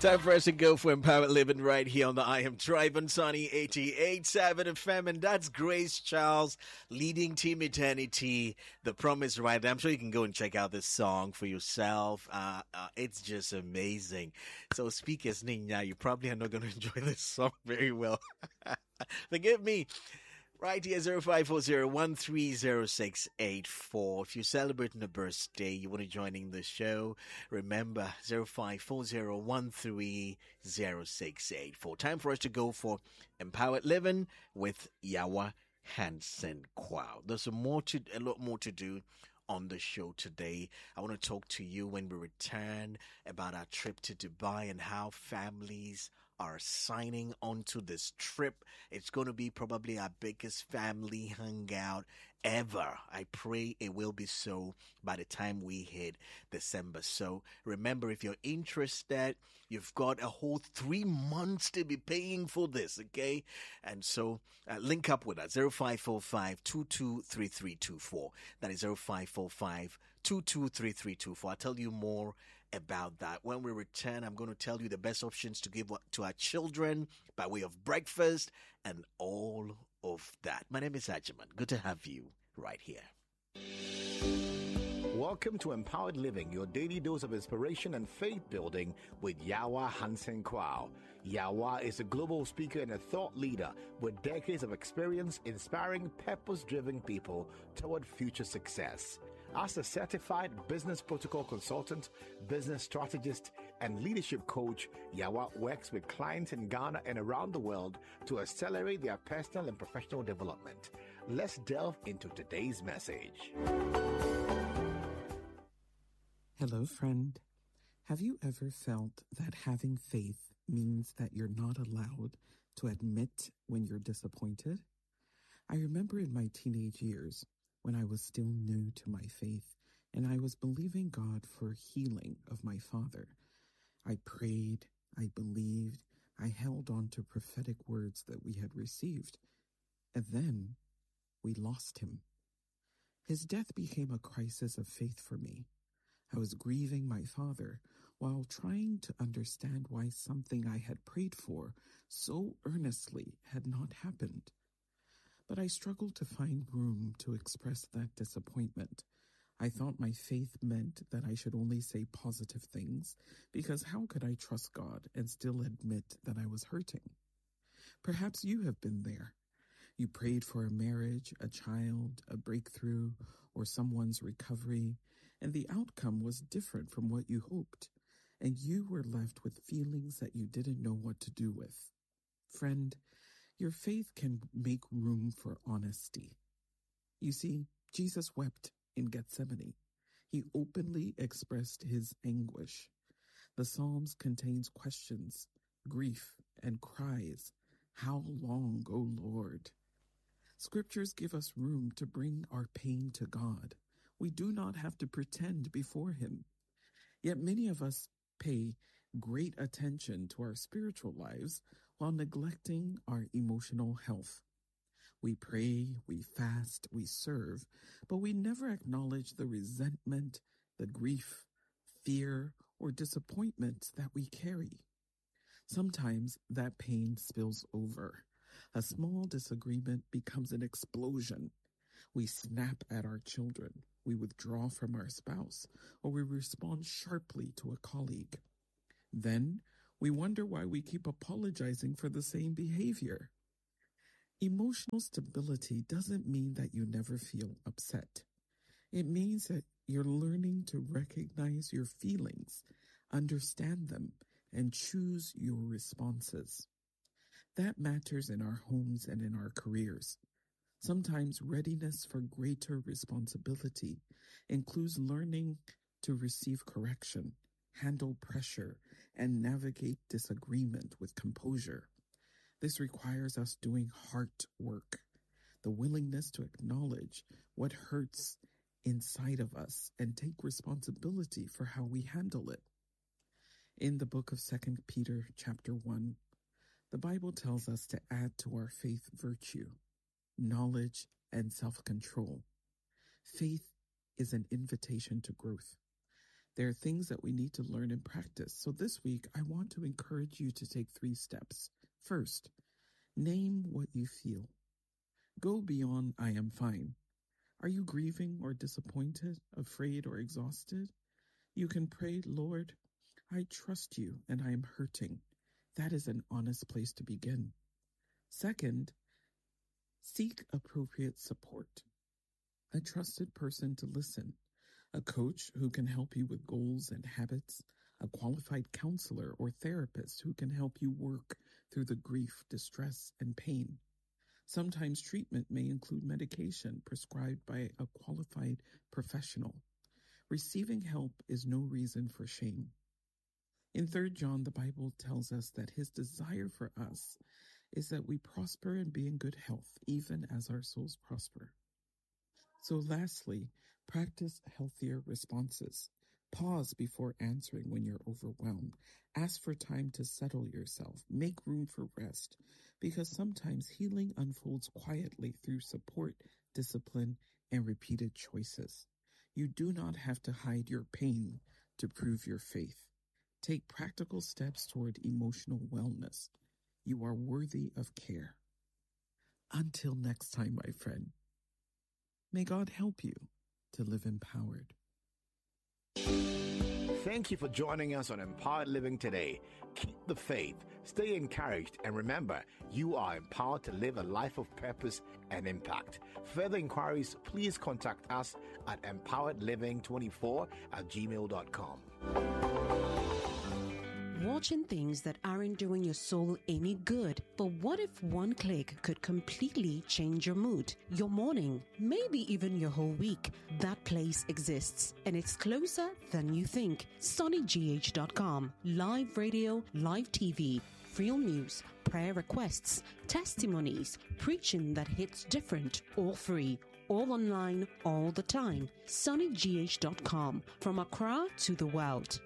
Time for us to go for Empowered Living right here on the I Am Tribe on Sunny 88.7 FM. And that's Grace Charles leading Team Eternity. The Promise Right. I'm sure you can go and check out this song for yourself. It's just amazing. So speakers, Nina, you probably are not going to enjoy this song very well. Forgive me. Right here, 0540-130684. If you're celebrating a birthday, you want to join in the show, remember 0540-130684. Time for us to go for Empowered Living with Yawa Hansen Kwao. There's a lot more to do on the show today. I want to talk to you when we return about our trip to Dubai and how families are signing on to this trip. It's going to be probably our biggest family hangout ever. I pray it will be so by the time we hit December. So remember, if you're interested, you've got a whole 3 months to be paying for this, okay? And so link up with us, 0545-223324. That is 0545-223324. I'll tell you more about that. When we return, I'm going to tell you the best options to give to our children by way of breakfast and all of that. My name is Ajiman. Good to have you right here. Welcome to Empowered Living, your daily dose of inspiration and faith building with Yawa Hansen Kwao. Yawa is a global speaker and a thought leader with decades of experience inspiring purpose-driven people toward future success. As a certified business protocol consultant, business strategist, and leadership coach, Yawa works with clients in Ghana and around the world to accelerate their personal and professional development. Let's delve into today's message. Hello, friend. Have you ever felt that having faith means that you're not allowed to admit when you're disappointed? I remember in my teenage years, when I was still new to my faith and I was believing God for healing of my father. I prayed, I believed, I held on to prophetic words that we had received. And then we lost him. His death became a crisis of faith for me. I was grieving my father while trying to understand why something I had prayed for so earnestly had not happened. But I struggled to find room to express that disappointment. I thought my faith meant that I should only say positive things, because how could I trust God and still admit that I was hurting? Perhaps you have been there. You prayed for a marriage, a child, a breakthrough, or someone's recovery, and the outcome was different from what you hoped, and you were left with feelings that you didn't know what to do with. Friend, your faith can make room for honesty. You see, Jesus wept in Gethsemane. He openly expressed his anguish. The Psalms contains questions, grief, and cries. How long, O Lord? Scriptures give us room to bring our pain to God. We do not have to pretend before him. Yet many of us pay great attention to our spiritual lives while neglecting our emotional health. We pray, we fast, we serve, but we never acknowledge the resentment, the grief, fear, or disappointment that we carry. Sometimes that pain spills over. A small disagreement becomes an explosion. We snap at our children, we withdraw from our spouse, or we respond sharply to a colleague. Then we wonder why we keep apologizing for the same behavior. Emotional stability doesn't mean that you never feel upset. It means that you're learning to recognize your feelings, understand them, and choose your responses. That matters in our homes and in our careers. Sometimes readiness for greater responsibility includes learning to receive correction, handle pressure, and navigate disagreement with composure. This requires us doing heart work, the willingness to acknowledge what hurts inside of us and take responsibility for how we handle it. In the book of 2 Peter chapter 1, the Bible tells us to add to our faith virtue, knowledge, and self-control. Faith is an invitation to growth. There are things that we need to learn and practice. So this week, I want to encourage you to take 3 steps. First, name what you feel. Go beyond I am fine. Are you grieving or disappointed, afraid or exhausted? You can pray, Lord, I trust you and I am hurting. That is an honest place to begin. Second, seek appropriate support. A trusted person to listen, a coach who can help you with goals and habits, a qualified counselor or therapist who can help you work through the grief, distress, and pain. Sometimes treatment may include medication prescribed by a qualified professional. Receiving help is no reason for shame. In 3 John, the Bible tells us that his desire for us is that we prosper and be in good health, even as our souls prosper. So lastly, practice healthier responses. Pause before answering when you're overwhelmed. Ask for time to settle yourself. Make room for rest, because sometimes healing unfolds quietly through support, discipline, and repeated choices. You do not have to hide your pain to prove your faith. Take practical steps toward emotional wellness. You are worthy of care. Until next time, my friend, may God help you to live empowered. Thank you for joining us on Empowered Living today. Keep the faith, stay encouraged, and remember, you are empowered to live a life of purpose and impact. Further inquiries, please contact us at empoweredliving24@gmail.com. Watching things that aren't doing your soul any good. But what if one click could completely change your mood, your morning, maybe even your whole week? That place exists, and it's closer than you think. SonnyGH.com. Live radio, live TV, real news, prayer requests, testimonies, preaching that hits different, all free. All online, all the time. SonnyGH.com. From Accra to the world.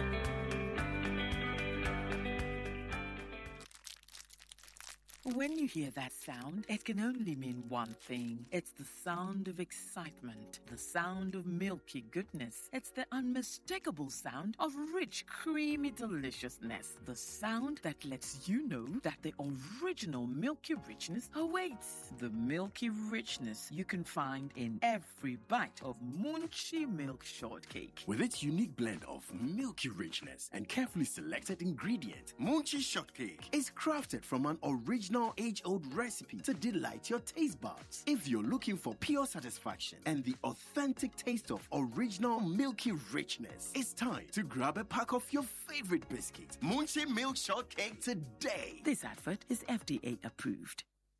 When you hear that sound, it can only mean one thing. It's the sound of excitement, the sound of milky goodness. It's the unmistakable sound of rich, creamy deliciousness. The sound that lets you know that the original milky richness awaits. The milky richness you can find in every bite of Munchie Milk Shortcake. With its unique blend of milky richness and carefully selected ingredients, Munchie Shortcake is crafted from an original age-old recipe to delight your taste buds. If you're looking for pure satisfaction and the authentic taste of original milky richness, it's time to grab a pack of your favorite biscuits. Munchie Milk Shortcake today. This advert is FDA approved.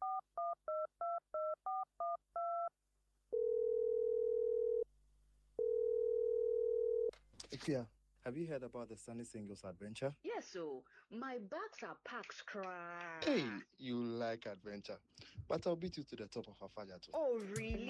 Ikea, have you heard about the Sunny Singles adventure? Yes, so my bags are packed, cry. Hey, you like adventure, but I'll beat you to the top of Afanya too. Oh, really?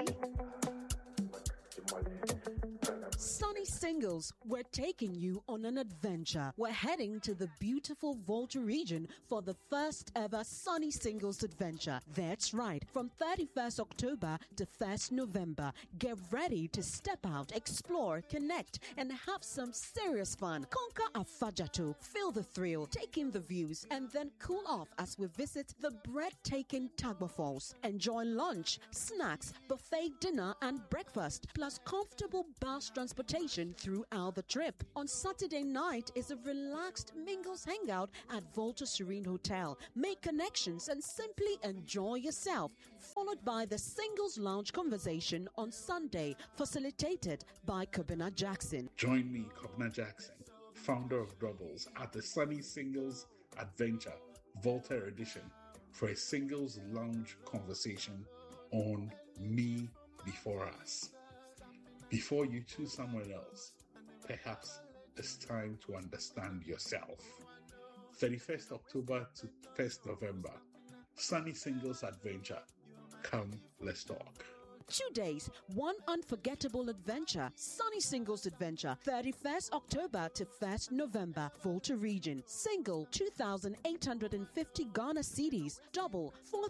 Sunny Singles, we're taking you on an adventure. We're heading to the beautiful Volta region for the first ever Sunny Singles adventure. That's right, from 31st October to 1st November. Get ready to step out, explore, connect, and have some serious fun. Conquer Afajato, feel the thrill, take in the views, and then cool off as we visit the breathtaking Tagba Falls. Enjoy lunch, snacks, buffet dinner, and breakfast, plus comfortable bus transportation throughout the trip. On Saturday night is a relaxed Mingles hangout at Volta Serene Hotel. Make connections and simply enjoy yourself. Followed by the Singles Lounge conversation on Sunday, facilitated by Kobina Jackson. Join me, Kobina Jackson, founder of Doubles, at the Sunny Singles Adventure Volta edition for a Singles Lounge conversation on Me Before Us. Before you choose someone else, perhaps it's time to understand yourself. 31st October to 1st November, Sunny Singles Adventure. Come, let's talk. 2 days, one unforgettable adventure. Sunny Singles Adventure, 31st October to 1st November. Volta Region. Single, 2,850 Ghana cedis. Double,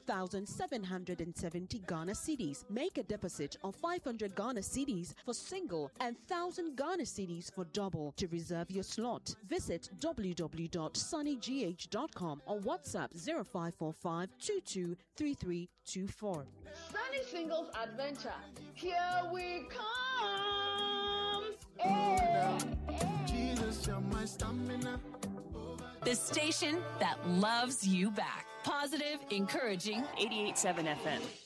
4,770 Ghana cedis. Make a deposit of 500 Ghana cedis for single and 1,000 Ghana cedis for double. To reserve your slot, visit www.sunnygh.com or WhatsApp 0545 223324. Sunny Singles Adventure. Here we come. Hey. Jesus, you're my stamina. The station that loves you back. Positive, encouraging 88.7 FM.